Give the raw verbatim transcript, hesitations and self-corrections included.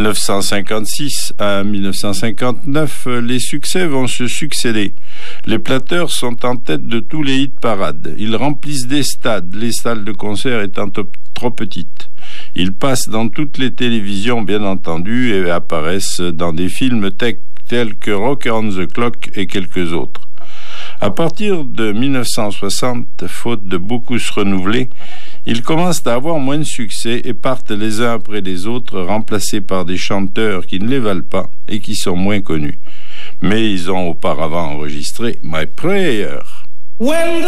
neuf cent cinquante-six à mille neuf cent cinquante-neuf, les succès vont se succéder. Les Platters sont en tête de tous les hit-parades. Ils remplissent des stades, les salles de concert étant trop petites. Ils passent dans toutes les télévisions, bien entendu, et apparaissent dans des films tech tels que Rock on the Clock et quelques autres. À partir de mille neuf cent soixante, faute de beaucoup se renouveler, ils commencent à avoir moins de succès et partent les uns après les autres, remplacés par des chanteurs qui ne les valent pas et qui sont moins connus. Mais ils ont auparavant enregistré My Prayer. When